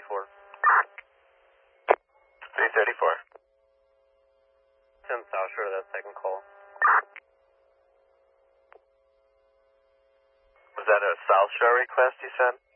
334. 334. 10 South Shore, that second call. Was that a South Shore request you said?